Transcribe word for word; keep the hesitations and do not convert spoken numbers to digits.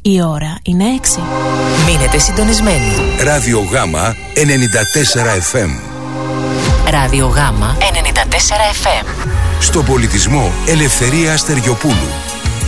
Η ώρα είναι έξι. Μείνετε συντονισμένοι. Ράδιο Γάμα ενενήντα τέσσερα εφ εμ. Ράδιο Γάμα ενενήντα τέσσερα εφ εμ. Στο πολιτισμό Ελευθερία Αστεριοπούλου.